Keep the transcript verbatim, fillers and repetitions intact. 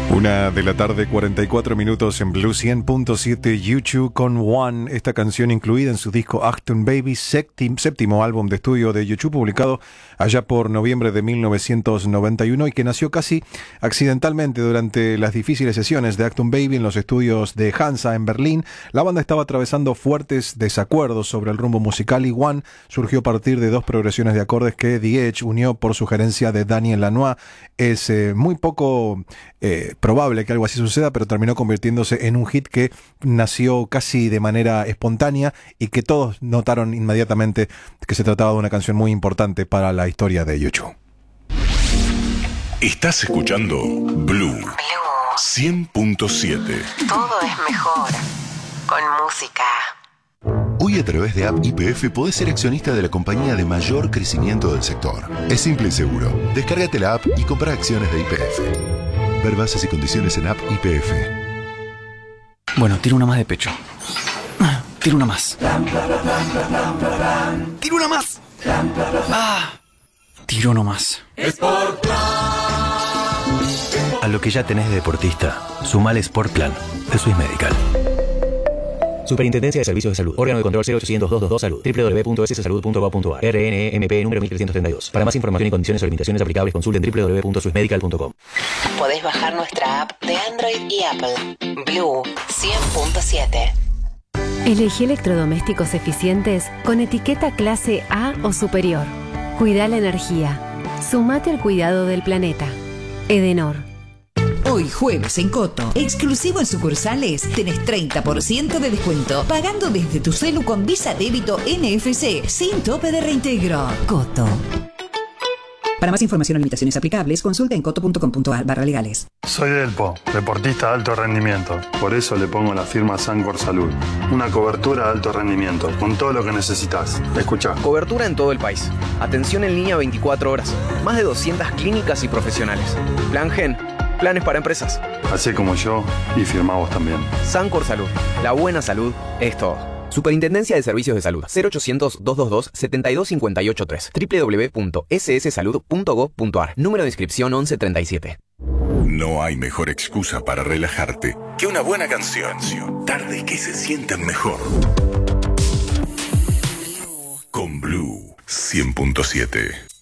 Una de la tarde, cuarenta y cuatro minutos en Blue cien punto siete. U dos con One, esta canción incluida en su disco Achtung Baby, séptimo, séptimo álbum de estudio de U dos, publicado allá por noviembre de mil novecientos noventa y uno y que nació casi accidentalmente durante las difíciles sesiones de Achtung Baby en los estudios de Hansa en Berlín. La banda estaba atravesando fuertes desacuerdos sobre el rumbo musical y One surgió a partir de dos progresiones de acordes que The Edge unió por sugerencia de Daniel Lanois. Es eh, muy poco eh, probable que algo así suceda, pero terminó convirtiéndose en un hit que nació casi de manera espontánea y que todos notaron inmediatamente que se trataba de una canción muy importante para la historia de U dos. Estás escuchando Blue, Blue cien punto siete. Todo es mejor con música. Hoy a través de App Y P F podés ser accionista de la compañía de mayor crecimiento del sector. Es simple y seguro. Descárgate la app y compra acciones de Y P F. Ver bases y condiciones en App Y P F. Bueno, tiro una más de pecho. Tiro una más. Tiro una más. Ah, tiro no más. A lo que ya tenés de deportista, sumale Sport Plan de Swiss Medical. Superintendencia de Servicios de Salud. Órgano de control cero ochocientos, doscientos veintidós Salud. doble u doble u doble u punto s s salud punto gov punto a r. R N M P número mil trescientos treinta y dos. Para más información y condiciones o limitaciones aplicables, consulten doble u doble u doble u punto swiss medical punto com. Podés bajar nuestra app de Android y Apple. Blue cien punto siete. Elegí electrodomésticos eficientes con etiqueta clase A o superior. Cuida la energía. Sumate al cuidado del planeta. Edenor. Hoy jueves en Coto, exclusivo en sucursales, tenés treinta por ciento de descuento, pagando desde tu celu con Visa Débito N F C, sin tope de reintegro. Coto. Para más información o limitaciones aplicables, consulta en coto punto com punto a r barra legales. Soy Delpo, deportista de alto rendimiento. Por eso le pongo la firma Sancor Salud. Una cobertura de alto rendimiento, con todo lo que necesitas. Escuchá. Cobertura en todo el país. Atención en línea veinticuatro horas. Más de doscientas clínicas y profesionales. Plan Gen. Planes para empresas. Así como yo, y firma vos también. Sancor Salud. La buena salud es todo. Superintendencia de Servicios de Salud. cero ochocientos, doscientos veintidós, setenta y dos cincuenta y ocho tres. doble u doble u doble u punto s s salud punto gov punto a r. Número de inscripción once treinta y siete. No hay mejor excusa para relajarte que una buena canción. Tardes que se sientan mejor. Con Blue cien punto siete.